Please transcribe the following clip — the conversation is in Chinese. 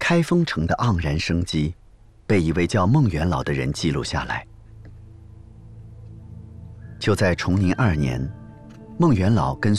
开封城的盎然生机，被一位叫孟元老的人记录下来。就在崇宁2年，孟元老跟